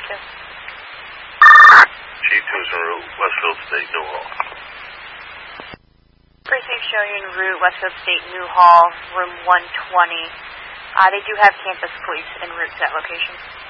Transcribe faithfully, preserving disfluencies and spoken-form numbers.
two. G two is en route, Westfield State, Newhall. Precinct showing you en route, Westfield State, Newhall, room one twenty. Uh, they do have campus police en route to that location.